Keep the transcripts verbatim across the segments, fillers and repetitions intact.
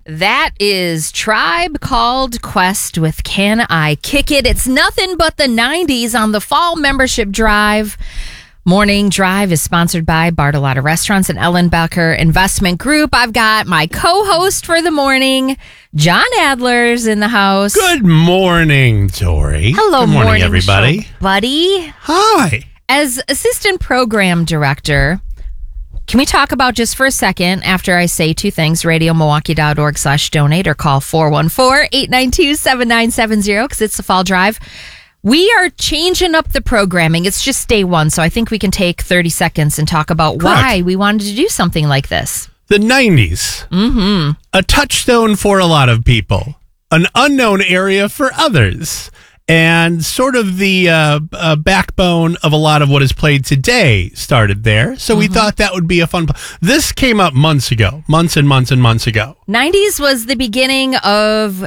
That is Tribe Called Quest with Can I Kick It? It's nothing but the nineties on the Fall Membership Drive. Morning Drive is sponsored by Bartolotta Restaurants and Ellen Becker Investment Group. I've got my co-host for the morning, John Adler's in the house. Good morning, Tori. Hello, Good morning, morning everybody. show buddy. Hi. As assistant program director, can we talk about just for a second after I say two things, radiomilwaukee.org slash donate or call four one four, eight nine two, seven nine seven zero because it's the Fall Drive. We are changing up the programming. It's just day one, so I think we can take thirty seconds and talk about Correct. why we wanted to do something like this. The nineties. Mm-hmm. A touchstone for a lot of people. An unknown area for others. And sort of the uh, uh, backbone of a lot of what is played today started there. So mm-hmm. we thought that would be a fun... This came up months ago. Months and months and months ago. nineties was the beginning of...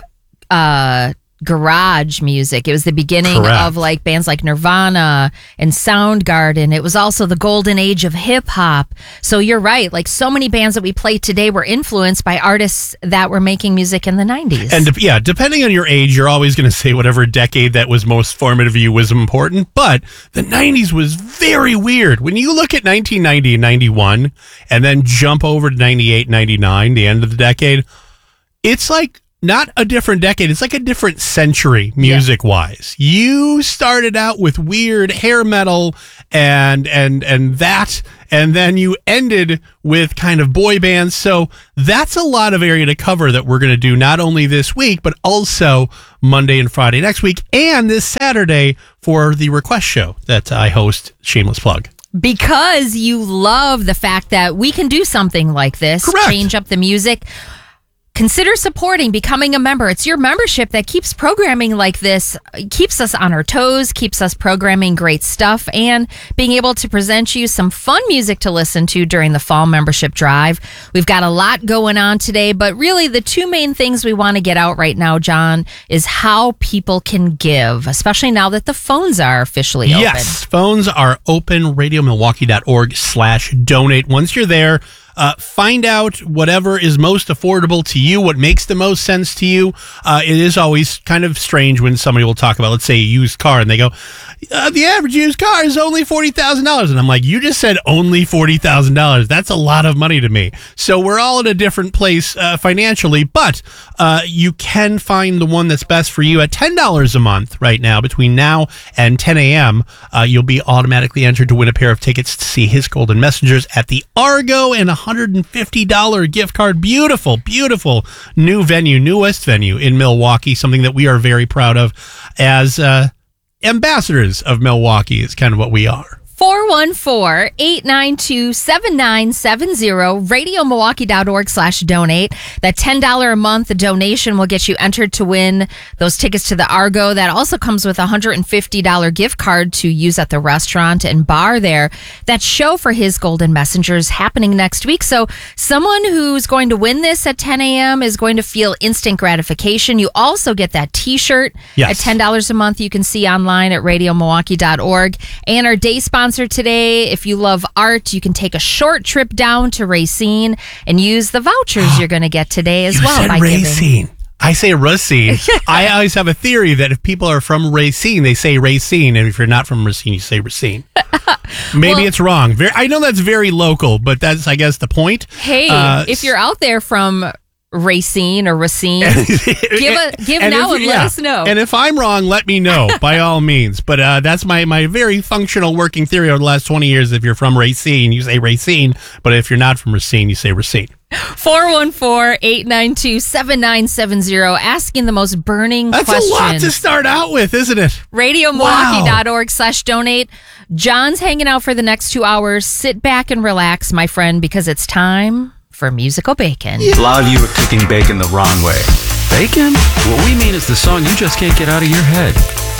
Uh, garage music. It was the beginning Correct. of like bands like Nirvana and Soundgarden. It was also the golden age of hip hop. So you're right. Like so many bands that we play today were influenced by artists that were making music in the nineties. And yeah, depending on your age, you're always going to say whatever decade that was most formative to you was important. But the nineties was very weird. When you look at nineteen ninety and ninety-one and then jump over to ninety-eight, ninety-nine, the end of the decade, it's like not a different decade. It's like a different century music-wise. Yeah. You started out with weird hair metal and and and that, and then you ended with kind of boy bands. So that's a lot of area to cover that we're going to do not only this week, but also Monday and Friday next week, and this Saturday for the request show that I host. Shameless plug. Because you love the fact that we can do something like this, Correct. Change up the music. Consider supporting, becoming a member. It's your membership that keeps programming like this, keeps us on our toes, keeps us programming great stuff, and being able to present you some fun music to listen to during the Fall Membership Drive. We've got a lot going on today, but really the two main things we want to get out right now, John, is how people can give, especially now that the phones are officially open. Yes, phones are open, radiomilwaukee.org slash donate. Once you're there, Uh, find out whatever is most affordable to you, what makes the most sense to you. Uh, it is always kind of strange when somebody will talk about, let's say, a used car, and they go, uh, the average used car is only forty thousand dollars. And I'm like, you just said only forty thousand dollars. That's a lot of money to me. So we're all at a different place uh, financially, but uh, you can find the one that's best for you at ten dollars a month right now. Between now and ten a.m., uh, you'll be automatically entered to win a pair of tickets to see His Golden Messengers at the Argo, and a one hundred fifty dollars gift card. Beautiful, beautiful new venue, newest venue in Milwaukee, something that we are very proud of as uh, ambassadors of Milwaukee is kind of what we are. four one four, eight nine two, seven nine seven zero, radiomilwaukee.org slash donate. That ten dollars a month donation will get you entered to win those tickets to the Argo. That also comes with a one hundred fifty dollars gift card to use at the restaurant and bar there. That show for His Golden Messengers happening next week. So someone who's going to win this at ten a.m. is going to feel instant gratification. You also get that t-shirt yes. at ten dollars a month. You can see online at radiomilwaukee dot org. And our day sponsor today, if you love art, you can take a short trip down to Racine and use the vouchers you're going to get today as you well. Said by Racine. Giving. I say Racine. I always have a theory that if people are from Racine, they say Racine, and if you're not from Racine, you say Racine. Maybe well, it's wrong. Very, I know that's very local, but that's, I guess, the point. Hey, uh, if you're out there from Racine or Racine, give a give and now if, and let yeah. us know. And if I'm wrong, let me know by all means. But uh, that's my my very functional working theory over the last twenty years. If you're from Racine, you say Racine. But if you're not from Racine, you say Racine. four one four, eight nine two, seven nine seven zero, asking the most burning That's questions. That's a lot to start out with, isn't it? radiomilwaukee.org slash donate. John's hanging out for the next two hours. Sit back and relax, my friend, because it's time for Musical Bacon. Yeah. A lot of you are cooking bacon the wrong way. Bacon? What we mean is the song you just can't get out of your head.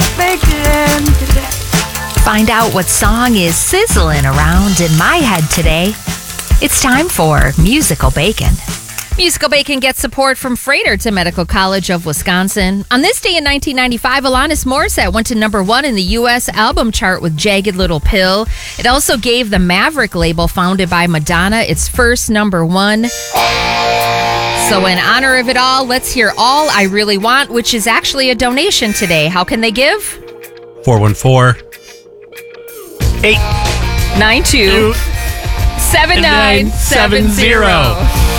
Bacon. Find out what song is sizzling around in my head today. It's time for Musical Bacon. Musical Bacon gets support from Frederickson Medical College of Wisconsin. On this day in nineteen ninety-five, Alanis Morissette went to number one in the U S album chart with Jagged Little Pill. It also gave the Maverick label founded by Madonna its first number one. So in honor of it all, let's hear All I Really Want, which is actually a donation today. How can they give? four one four, eight nine two, seven nine seven zero.